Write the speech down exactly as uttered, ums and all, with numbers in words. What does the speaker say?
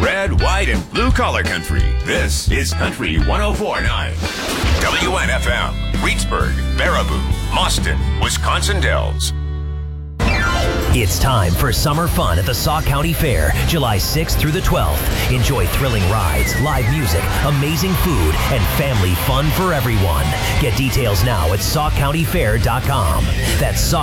Red, white, and blue collar country. This is Country one oh four point nine. W N F M, Reedsburg, Baraboo, Mauston, Wisconsin Dells. It's time for summer fun at the Sauk County Fair, July sixth through the twelfth. Enjoy thrilling rides, live music, amazing food, and family fun for everyone. Get details now at sauk county fair dot com. That's Sauk